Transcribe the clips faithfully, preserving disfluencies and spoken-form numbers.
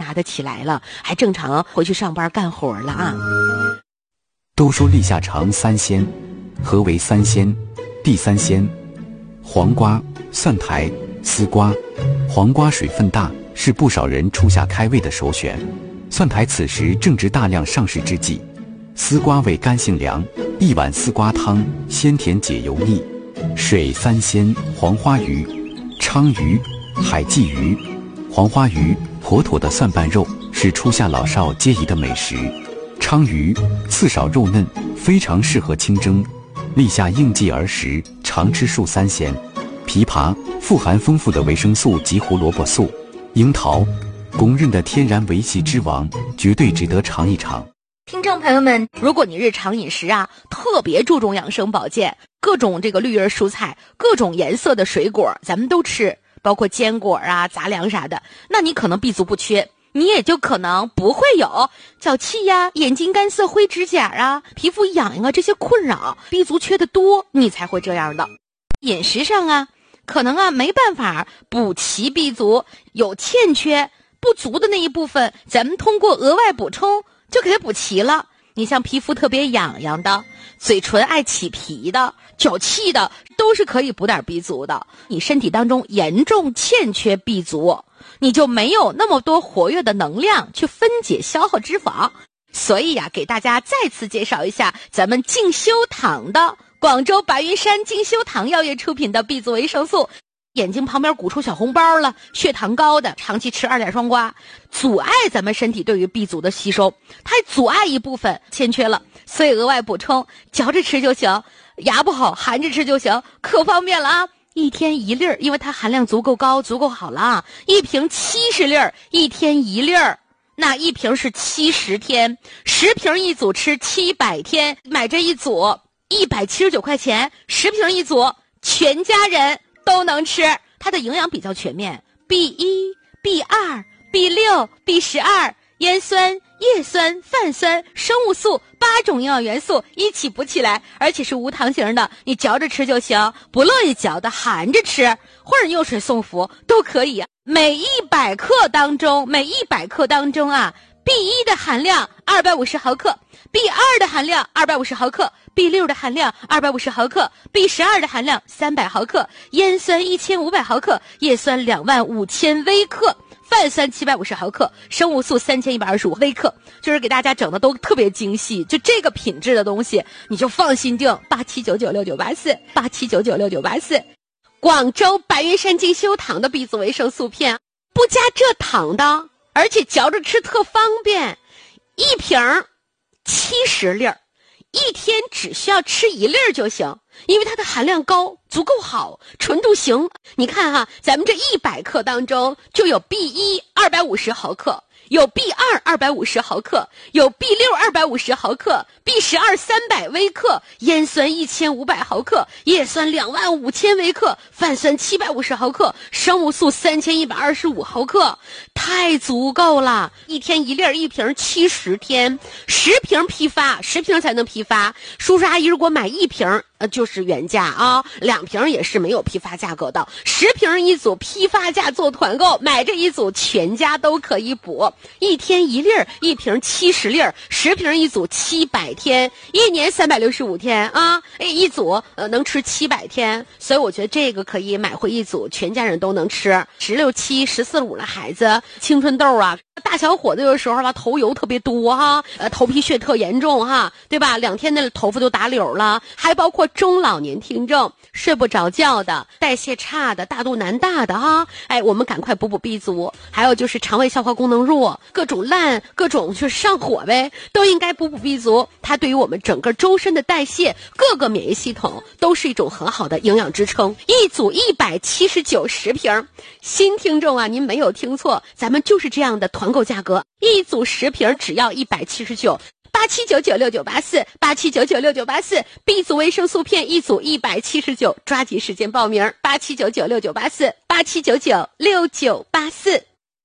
拿得起来了，还正常回去上班干活了啊。 都说立夏尝三鲜，何为三鲜？第三鲜，黄瓜、蒜苔、丝瓜。黄瓜水分大，是不少人初夏开胃的首选。蒜苔此时正值大量上市之际。丝瓜味甘性凉，一碗丝瓜汤鲜甜解油腻。水三鲜：黄花鱼、鲳鱼、海鲫鱼。黄花鱼妥妥的蒜瓣肉，是初夏老少皆宜的美食。鲳鱼刺少肉嫩，非常适合清蒸。立夏应季而食，常吃树三鲜。枇杷富含丰富的维生素及胡萝卜素。樱桃公认的天然维系之王，绝对值得尝一尝。 听众朋友们，如果你日常饮食啊特别注重养生保健，各种这个绿叶蔬菜，各种颜色的水果咱们都吃，包括坚果啊、杂粮啥的，那你可能 B 族不缺，你也就可能不会有脚气呀、眼睛干涩、灰指甲啊、皮肤痒痒啊这些困扰。B 族缺的多，你才会这样的。饮食上啊，可能啊没办法补齐 B 族有欠缺不足的那一部分，咱们通过额外补充就给它补齐了。你像皮肤特别痒痒的，嘴唇爱起皮的，脚气的，都是可以补点 B 族的。你身体当中严重欠缺 B 族，你就没有那么多活跃的能量去分解消耗脂肪。所以呀、啊，给大家再次介绍一下咱们静修堂的广州白云山静修堂药业出品的 B 族维生素。眼睛旁边鼓出小红包了，血糖高的长期吃二点双胍，阻碍咱们身体对于 B 族的吸收，它还阻碍一部分欠缺了，所以额外补充，嚼着吃就行，牙不好含着吃就行，可方便了啊！一天一粒儿，因为它含量足够高，足够好了啊！一瓶七十粒儿，一天一粒儿，那一瓶是七十天，十瓶一组吃七百天，买这一组一百七十九块钱，十瓶一组，全家人都能吃。它的营养比较全面 ，B 一、B 二、B 六、B 十二，烟酸、叶酸、泛酸、生物素八种营养元素一起补起来，而且是无糖型的，你嚼着吃就行，不乐意嚼的含着吃，或者用水送服都可以。每一百克当中，每一百克当中啊 ，B 一的含量二百五十毫克 ，B 二的含量二百五十毫克。B 六 的含量二百五十毫克 ，B 十二 的含量三百毫克，烟酸一千五百毫克，叶酸两万五千微克，泛酸七百五十毫克，生物素三千一百二十五微克，就是给大家整的都特别精细。就这个品质的东西，你就放心订八七九九六九八四八七九九六九八四。广州白云山静修堂的 B 族维生素片，不加蔗糖的，而且嚼着吃特方便，一瓶七十粒儿。一天只需要吃一粒儿就行，因为它的含量高，足够好，纯度行。你看哈，咱们这一百克当中就有 B 一 二百五十毫克，有 B 二 二百五十毫克，有 B 六 二百五十毫克， B 十二 三百微克，烟酸一千五百毫克，叶酸两万五千微克，泛酸七百五十毫克，生物素三千一百二十五毫克，太足够了。一天一粒儿，一瓶七十天，十瓶批发，十瓶才能批发。叔叔阿姨如果买一瓶呃，就是原价啊，两瓶也是没有批发价格的，十瓶一组，批发价做团购，买这一组全家都可以补。一天一粒儿，一瓶七十粒儿，十瓶一组七百天，一年三百六十五天啊，哎，一组呃能吃七百天，所以我觉得这个可以买回一组，全家人都能吃。十六七、十四五的孩子，青春痘啊，大小伙子有的时候吧头油特别多哈，呃头皮屑特严重哈，对吧？两天的头发都打绺了，还包括中老年听症、睡不着觉的、代谢差的、大肚腩大的哈，哎，我们赶快补补 B 族。还有就是肠胃消化功能弱、各种烂、各种就是上火呗，都应该补补 B 族。它对于我们整个周身的代谢、各个免疫系统都是一种很好的营养支撑。一组一百七十九十瓶，新听众啊，您没有听错，咱们就是这样的团购价格，一组十瓶只要一百七十九。八七九九六九八四，八七九九六九八四 ，B 族维生素片一组一百七十九，抓紧时间报名，八七九九六九八四，八七九九六九八四。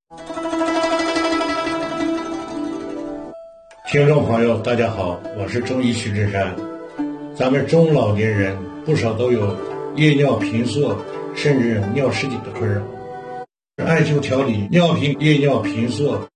听众朋友，大家好，我是中医徐志山。咱们中老年人不少都有夜尿频缩，甚至尿失禁的困扰。艾灸调理尿频、夜尿频缩